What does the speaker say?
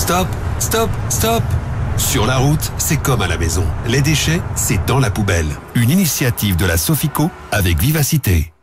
Stop, stop, stop. Sur la route, c'est comme à la maison. Les déchets, c'est dans la poubelle. Une initiative de la Sofico avec Vivacité.